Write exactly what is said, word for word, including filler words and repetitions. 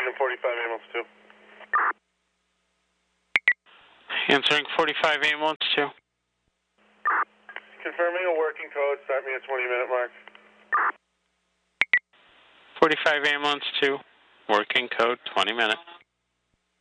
Answering forty-five ambulance two. Answering forty-five ambulance two. Confirming a working code, start me at twenty minute mark. forty-five ambulance two, working code twenty minute.